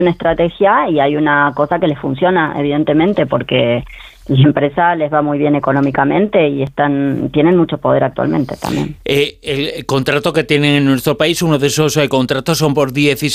una estrategia y hay una cosa que les funciona, evidentemente, porque la empresa les va muy bien económicamente y tienen mucho poder actualmente también. El contrato que tienen en nuestro país, uno de esos contratos son por 16